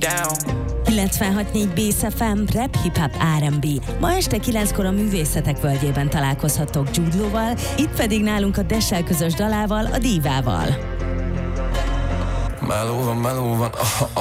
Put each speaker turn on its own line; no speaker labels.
96.4 Bész FM, rap, hip-hop, R&B. Ma este 9-kor a Művészetek Völgyében találkozhattok Jude Law-val, itt pedig nálunk a Dessel közös dalával, a Dívával.
Meló van,